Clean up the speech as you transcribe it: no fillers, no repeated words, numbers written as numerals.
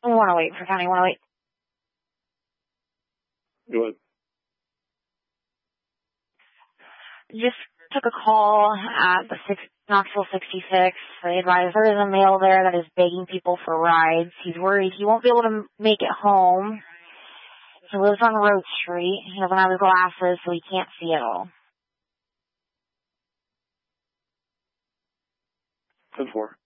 108 for County 108. Go ahead. Just took a call at the Knoxville 66. They advised there is a male there that is begging people for rides. He's worried he won't be able to make it home. He lives on Road Street. He doesn't have his glasses, so he can't see at all. 10-4.